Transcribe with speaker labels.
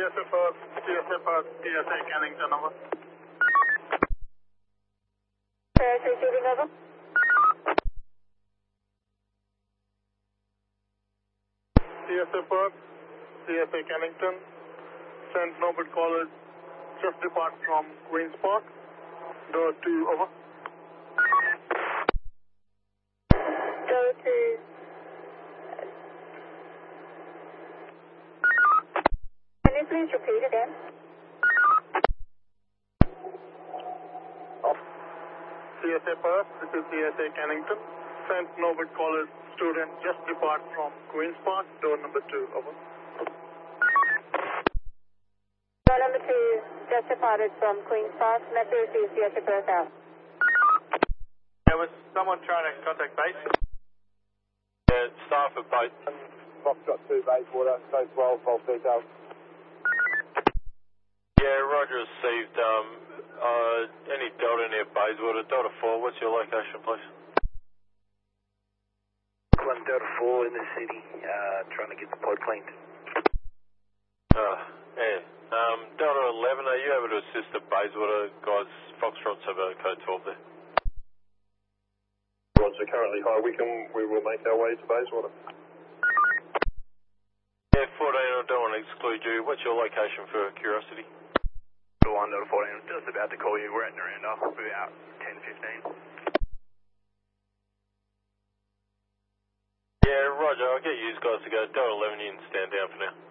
Speaker 1: TSA Cannington, over.
Speaker 2: Paris receiving, over.
Speaker 1: TSA Perth, TSA Cannington. Send Norbert College, just depart from Queen's Park. Door 2, over.
Speaker 2: Door 2. Can you please repeat again?
Speaker 1: TSA Perth, this is TSA Cannington. St. Norbert College student just depart from Queen's Park, door number 2, over.
Speaker 2: Door number 2 just departed from Queen's Park. Metro receives TSA Perth out.
Speaker 1: There was someone trying to contact base.
Speaker 3: Yeah, staff at base.
Speaker 4: Foxtrot 2 Bayswater, code 12, false details.
Speaker 3: Yeah, Roger received any Delta near Bayswater. Delta 4, what's your location, please?
Speaker 5: 1 Delta 4 in the city, trying to get the pod cleaned.
Speaker 3: Yeah. Delta 11, are you able to assist the Bayswater guys? Foxtrots have a code 12 there.
Speaker 4: Roger, currently high. We will make our way to Bayswater.
Speaker 3: Yeah, 14, I don't want to exclude you. What's your location for curiosity?
Speaker 5: 1 Delta 14, I'm just about to call you. We're at Naranda. We're about 10:15.
Speaker 3: Yeah, Roger, I'll get you guys to go. Delta 11, you can stand down for now.